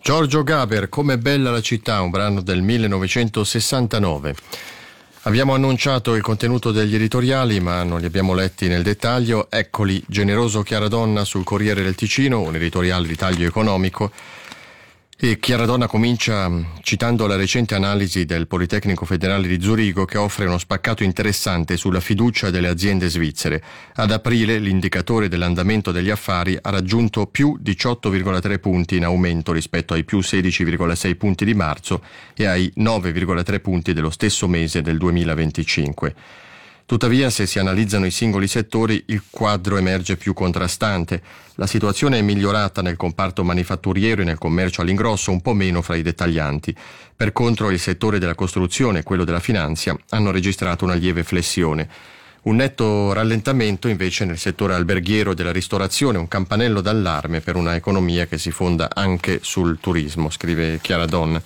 Giorgio Gaber, Com'è bella la città, un brano del 1969. Abbiamo annunciato il contenuto degli editoriali, ma non li abbiamo letti nel dettaglio. Eccoli: Generoso Chiaradonna sul Corriere del Ticino, un editoriale di taglio economico. E Chiaradonna comincia citando la recente analisi del Politecnico Federale di Zurigo, che offre uno spaccato interessante sulla fiducia delle aziende svizzere. Ad aprile l'indicatore dell'andamento degli affari ha raggiunto più 18,3 punti in aumento rispetto ai più 16,6 punti di marzo e ai 9,3 punti dello stesso mese del 2025. Tuttavia, se si analizzano i singoli settori, il quadro emerge più contrastante. La situazione è migliorata nel comparto manifatturiero e nel commercio all'ingrosso, un po' meno fra i dettaglianti. Per contro, il settore della costruzione e quello della finanza hanno registrato una lieve flessione. Un netto rallentamento invece nel settore alberghiero e della ristorazione, un campanello d'allarme per una economia che si fonda anche sul turismo, scrive Chiaradonna.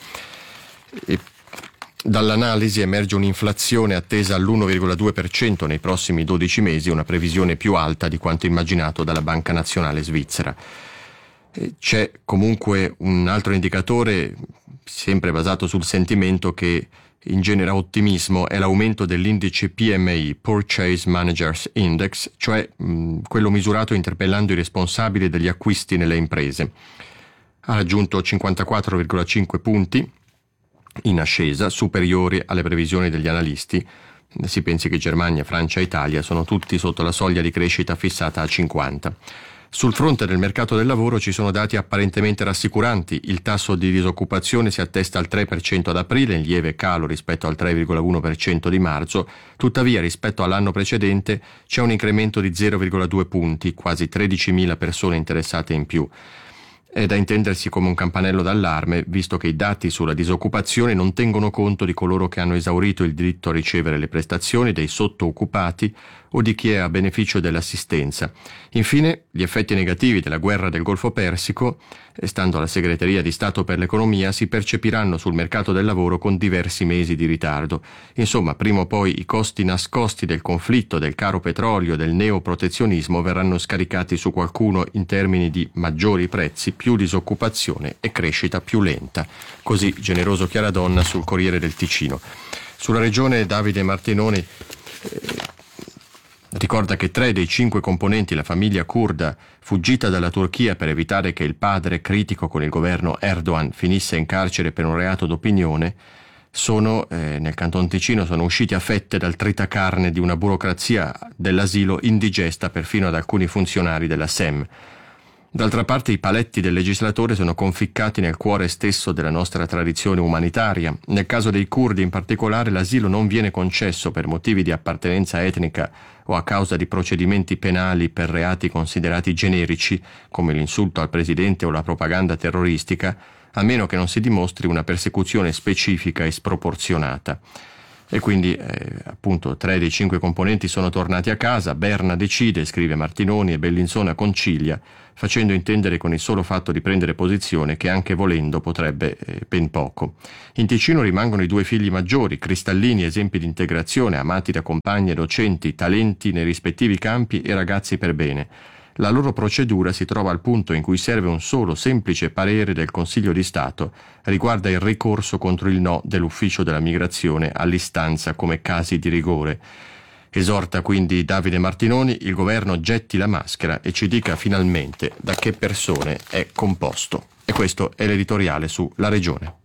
Dall'analisi emerge un'inflazione attesa all'1,2% nei prossimi 12 mesi, una previsione più alta di quanto immaginato dalla Banca Nazionale Svizzera. C'è comunque un altro indicatore, sempre basato sul sentimento, che ingenera ottimismo, è l'aumento dell'indice PMI, Purchase Managers Index, cioè quello misurato interpellando i responsabili degli acquisti nelle imprese. Ha raggiunto 54,5 punti, in ascesa, superiori alle previsioni degli analisti. Si pensi che Germania, Francia e Italia sono tutti sotto la soglia di crescita fissata a 50. Sul fronte del mercato del lavoro ci sono dati apparentemente rassicuranti. Il tasso di disoccupazione si attesta al 3% ad aprile, in lieve calo rispetto al 3,1% di marzo. Tuttavia, rispetto all'anno precedente, c'è un incremento di 0,2 punti, quasi 13.000 persone interessate in più. È da intendersi come un campanello d'allarme, visto che i dati sulla disoccupazione non tengono conto di coloro che hanno esaurito il diritto a ricevere le prestazioni, dei sottooccupati o di chi è a beneficio dell'assistenza. Infine, gli effetti negativi della guerra del Golfo Persico, stando alla Segreteria di Stato per l'Economia, si percepiranno sul mercato del lavoro con diversi mesi di ritardo. Insomma, prima o poi i costi nascosti del conflitto, del caro petrolio e del neoprotezionismo verranno scaricati su qualcuno in termini di maggiori prezzi, più disoccupazione e crescita più lenta. Così Generoso Chiaradonna sul Corriere del Ticino. Sulla regione Davide Martinoni ricorda che 3 dei 5 componenti della famiglia curda fuggita dalla Turchia per evitare che il padre, critico con il governo Erdogan, finisse in carcere per un reato d'opinione, nel Canton Ticino sono usciti a fette dal tritacarne di una burocrazia dell'asilo indigesta perfino ad alcuni funzionari della SEM. D'altra parte i paletti del legislatore sono conficcati nel cuore stesso della nostra tradizione umanitaria. Nel caso dei curdi in particolare l'asilo non viene concesso per motivi di appartenenza etnica o a causa di procedimenti penali per reati considerati generici, come l'insulto al presidente o la propaganda terroristica, a meno che non si dimostri una persecuzione specifica e sproporzionata. E quindi appunto 3 dei 5 componenti sono tornati a casa. Berna decide, scrive Martinoni, e Bellinzona concilia, facendo intendere con il solo fatto di prendere posizione che anche volendo potrebbe ben poco. In Ticino rimangono i 2 figli maggiori, cristallini esempi di integrazione, amati da compagni e docenti, talenti nei rispettivi campi e ragazzi per bene. La loro procedura si trova al punto in cui serve un solo semplice parere del Consiglio di Stato, riguarda il ricorso contro il no dell'Ufficio della Migrazione all'istanza come casi di rigore. Esorta quindi Davide Martinoni: il governo getti la maschera e ci dica finalmente da che persone è composto. E questo è l'editoriale su La Regione.